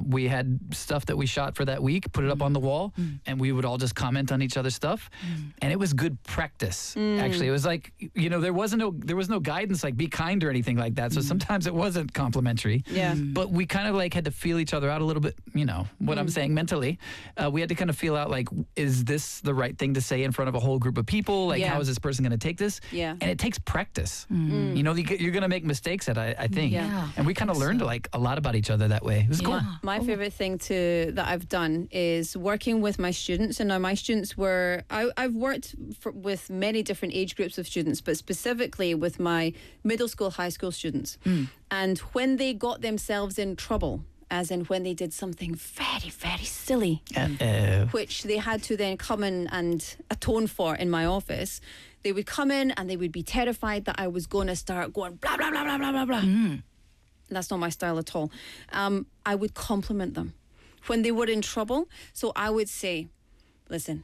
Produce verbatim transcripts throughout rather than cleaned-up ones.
we had stuff that we shot for that week, put it up on the wall, mm. and we would all just comment on each other's stuff. Mm. And it was good practice. Mm. Actually, it was like, you know, there wasn't no there was no guidance like be kind or anything like that. So mm. sometimes it wasn't complimentary. Yeah. Mm. But we kind of like had to feel each other out a little bit, you know, what mm. I'm saying mentally. Uh, we had to kind of feel out like, is this the right thing to say in front of a whole group of people? Like, yeah. how is this person going to take this? Yeah. And it takes practice. Mm. You know, you're going to make mistakes at I, I think. Yeah. And we kind of learned so. like a lot about each other that way. It was yeah. cool. My cool. favorite thing to that I've done is working with my students. And now my students were, I, I've worked for, with many different age groups of students, but specifically with my middle school, high school students. Mm. And when they got themselves in trouble, as in when they did something very, very silly, Uh-oh. which they had to then come in and atone for in my office, they would come in and they would be terrified that I was going to start going blah, blah, blah, blah, blah, blah, blah. Mm. That's not my style at all. Um, I would compliment them when they were in trouble. So I would say, listen,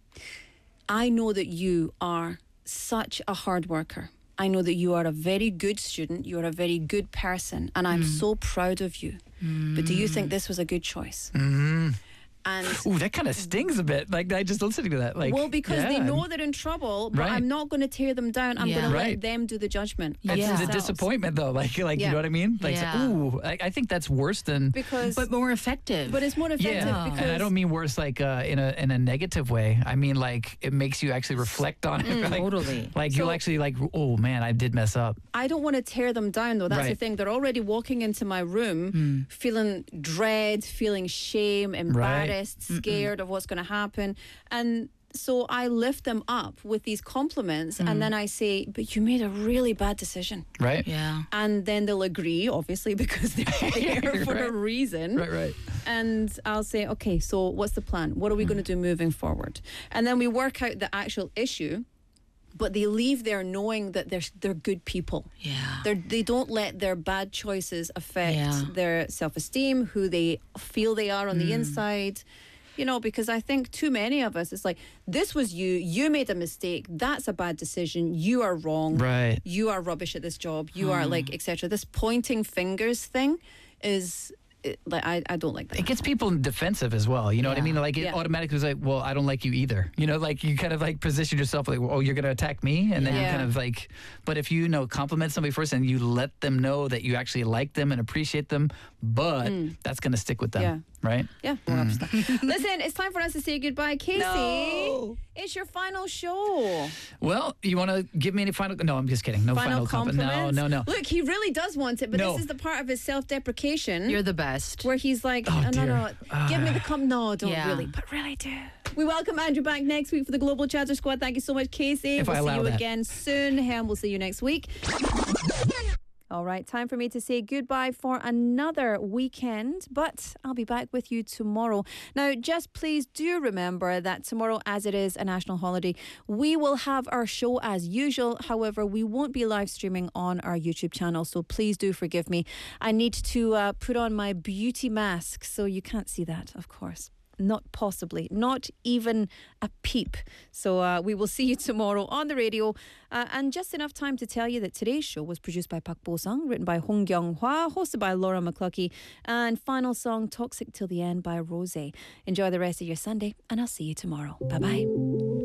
I know that you are such a hard worker. I know that you are a very good student. You are a very good person. And I'm mm. so proud of you. Mm. But do you think this was a good choice? Mm. And ooh, that kind of stings a bit. Like, I just listening to that. Like, well, because yeah. they know they're in trouble, but right. I'm not going to tear them down. I'm yeah. going right. to let them do the judgment. It's yeah. the disappointment, though. Like, like yeah. you know what I mean? Like, yeah. so, ooh, I, I think that's worse than because, but more effective. But it's more effective yeah. because And I don't mean worse like uh, in a in a negative way. I mean like it makes you actually reflect on it. Mm, like, totally. Like so, you'll actually like, oh man, I did mess up. I don't want to tear them down though. That's right. the thing. They're already walking into my room mm. feeling dread, feeling shame, embarrassed, right. scared Mm-mm. of what's going to happen. And so I lift them up with these compliments mm. and then I say, but you made a really bad decision. Right. Yeah. And then they'll agree, obviously, because they're there for right. a reason. Right, right. And I'll say, okay, so what's the plan? What are we mm. going to do moving forward? And then we work out the actual issue. But they leave there knowing that they're they're good people. Yeah. They're, they don't let their bad choices affect yeah. their self-esteem, who they feel they are on mm. the inside. You know, because I think too many of us, it's like, this was you, you made a mistake, that's a bad decision, you are wrong, right. you are rubbish at this job, you mm. are like, et cetera. This pointing fingers thing is... It, like I, I don't like that. It gets people defensive as well. You know yeah. what I mean? Like it yeah. automatically is like, well, I don't like you either. You know, like you kind of like position yourself like, oh, you're going to attack me. And then yeah. you kind of like, but if you, you know, compliment somebody first and you let them know that you actually like them and appreciate them, but mm. that's going to stick with them. Yeah. Right? Yeah. Mm. Listen, it's time for us to say goodbye. Casey, no. it's your final show. Well, you want to give me any final... No, I'm just kidding. No final, final compliments? No, no, no. Look, he really does want it, but no. this is the part of his self-deprecation. You're the best. Where he's like, oh, oh, no, no, uh, give me the com... No, don't yeah. really, but really do. We welcome Andrew back next week for the Global Chatter Squad. Thank you so much, Casey. If we'll I see allow you that. again soon. Ham, we'll see you next week. All right, time for me to say goodbye for another weekend, but I'll be back with you tomorrow. Now, just please do remember that tomorrow, as it is a national holiday, we will have our show as usual. However, we won't be live streaming on our YouTube channel, so please do forgive me. I need to uh, put on my beauty mask, so you can't see that, of course. Not possibly, not even a peep. So uh, we will see you tomorrow on the radio. Uh, and just enough time to tell you that today's show was produced by Pak Bo-sung, written by Hong Kyung-hwa, hosted by Laura McCluckey, and final song Toxic Till the End by Rose. Enjoy the rest of your Sunday, and I'll see you tomorrow. Bye-bye.